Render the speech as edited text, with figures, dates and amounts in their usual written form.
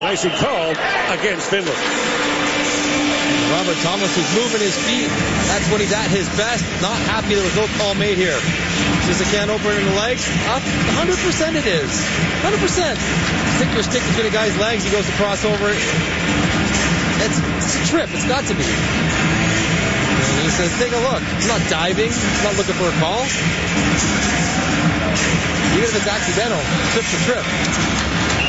Icing called against Finland. Robert Thomas was moving his feet. That's when he's at his best. Not happy there was no call made here. Just a can opener in the legs. Up 100% it is. 100%. Stick your stick between a guy's legs. He goes to cross over. It's a trip. It's got to be. And he says, take a look. I'm not diving. I'm not looking for a call. Even if it's accidental, trip's a trip.